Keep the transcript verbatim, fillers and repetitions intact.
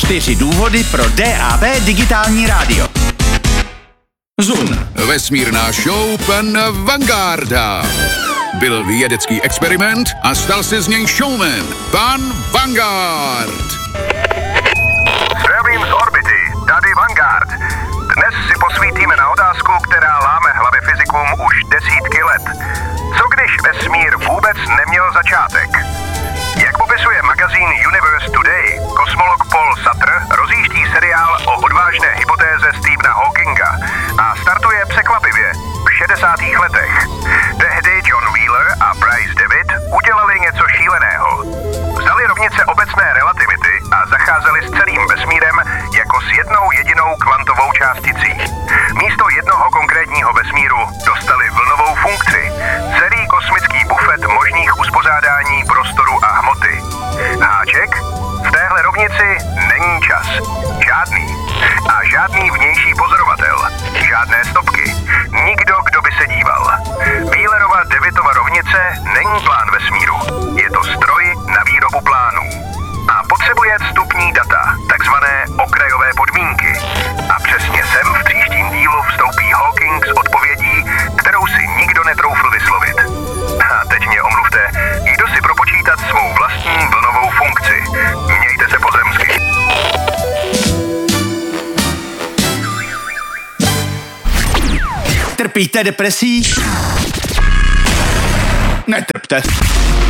Čtyři důvody pro D A B digitální rádio. Zun. Vesmírná show pan Vangarda. Byl vědecký experiment a stal se z něj showman. Pan Vanguard. Zdravím z orbity, tady Vanguard. Dnes si posvítíme na otázku, která láme hlavy fyzikům už desítky let. Co když vesmír vůbec neměl začátek? Jak popisuje magazín Universe Today, kosmolog Paul Sutter rozjíždí seriál o odvážné hypotéze Stephena Hawkinga a startuje překvapivě v šedesátých letech. Tehdy John Wheeler a Bryce David udělali něco šíleného. Vzali rovnice obecné relativity a zacházeli s celým vesmírem jako s jednou jedinou kvantovou částicí. Místo jednoho konkrétního vesmíru dostali vlnovou funkci, celý kosmický bufet možných uspořádání prostoru a hmoty. Háček? V téhle rovnici není čas. Žádný. A žádný vnější pozorovatel. Žádné stopky. Nikdo, kdo by se díval. Wheelerova Davidova rovnice není plán vesmíru. Je to stroj na výrobu plánů. A potřebuje vstupní data, takzvané okrajové podmínky. A přesně sem v příštím dílu vstoupí Hawking s odpovědí, kterou si nikdo netroufl vyslovit. A teď mě omluvte, jdu si propočítat svou vlastní vlnovou funkci. Mějte se pozemsky. Trpíte depresí? Netrpte.